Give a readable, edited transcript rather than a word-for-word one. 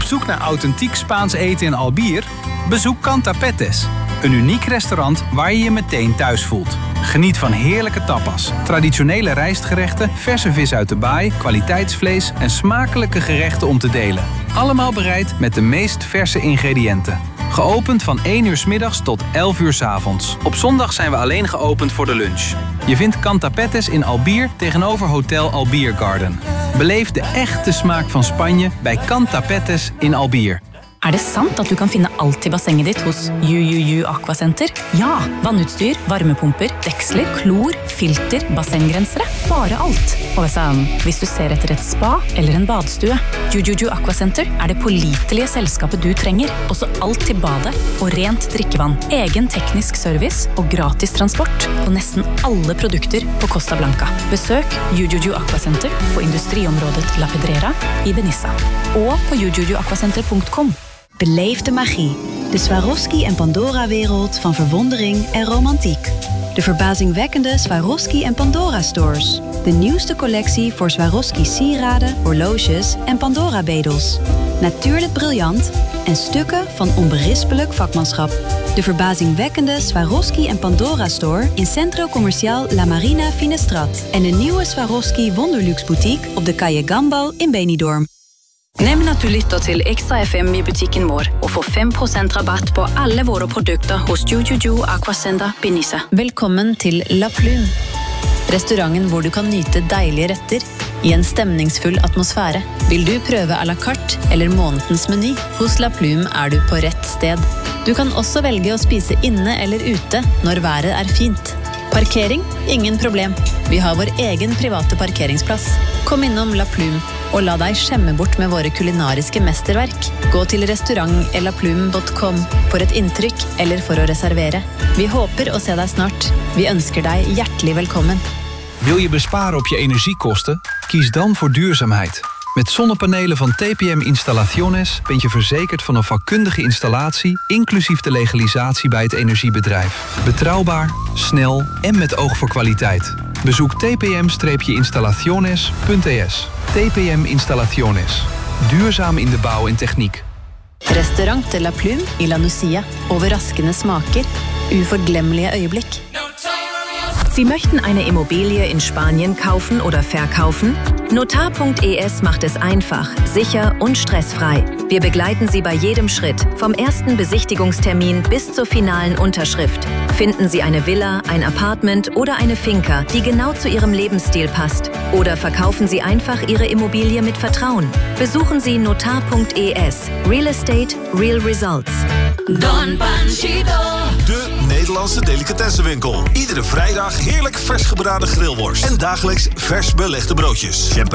zoek naar authentiek Spaans eten in Albier? Bezoek Canta Petes. Een uniek restaurant waar je je meteen thuis voelt. Geniet van heerlijke tapas, traditionele rijstgerechten, verse vis uit de baai, kwaliteitsvlees en smakelijke gerechten om te delen. Allemaal bereid met de meest verse ingrediënten. Geopend van 1 uur 's middags tot 11 uur 's avonds. Op zondag zijn we alleen geopend voor de lunch. Je vindt Canta Petes in Albier tegenover Hotel Albier Garden. Beleef de echte smaak van Spanje bij Canta Petes in Albier. Er det sant at du kan finne alt i bassenget ditt hos UUU Aquacenter? Ja, vannutstyr, varmepumper, deksler, klor, filter, bassengrensere, bare alt. Og hvis du ser etter et spa eller en badstue, UUU Aquacenter er det pålitelige selskapet du trenger. Også alt til badet og rent drikkevann. Egen teknisk service og gratis transport på nesten alle produkter på Costa Blanca. Besøk UUU Aquacenter på industriområdet La Pedrera i Benissa. Og på uuuaquacenter.com. Beleef de magie. De Swarovski en Pandora-wereld van verwondering en romantiek. De verbazingwekkende Swarovski en Pandora-stores. De nieuwste collectie voor Swarovski sieraden, horloges en Pandora-bedels. Natuurlijk briljant en stukken van onberispelijk vakmanschap. De verbazingwekkende Swarovski en Pandora-store in Centro Comercial La Marina Finestrat. En de nieuwe Swarovski Wonderluxe boutique op de Calle Gambo in Benidorm. Nevn at du lytter til Extra FM i butikken vår og få 5% rabatt på alle våre produkter hos UUU Aquacenter Benissa. Velkommen til La Plume. Restauranten hvor du kan nyte deilige retter i en stemningsfull atmosfære. Vil du prøve à la carte eller månedens meny? Hos La Plume er du på rett sted. Du kan også velge å spise inne eller ute når været er fint. Parkering? Ingen problem. Vi har vår egen private parkeringsplass. Kom innom La Plume og la deg skjemme bort med våre kulinariske mesterverk. Gå til restaurantelaplume.com for et inntrykk eller for å reservere. Vi håper å se deg snart. Vi ønsker deg hjertelig velkommen. Wil je besparen op je energiekosten? Kies dan voor duurzaamheid. Met zonnepanelen van TPM Installaciones ben je verzekerd van een vakkundige installatie, inclusief de legalisatie bij het energiebedrijf. Betrouwbaar, snel en met oog voor kwaliteit. Bezoek tpm-installaciones.es. TPM Installaciones. Duurzaam in de bouw en techniek. Restaurant de La Plume i La Nucia. Overraskende smaker. Uforglemmelige øyeblikk. Sie möchten eine Immobilie in Spanien kaufen oder verkaufen? Notar.es macht es einfach, sicher und stressfrei. Wir begleiten Sie bei jedem Schritt, vom ersten Besichtigungstermin bis zur finalen Unterschrift. Finden Sie eine Villa, ein Apartment oder eine Finca, die genau zu Ihrem Lebensstil passt. Oder verkaufen Sie einfach Ihre Immobilie mit Vertrauen. Besuchen Sie Notar.es. Real Estate, Real Results. Don Panchito. De Nederlandse delicatessenwinkel. Iedere vrijdag heerlijk vers gebraden grillworst. En dagelijks vers belegde broodjes.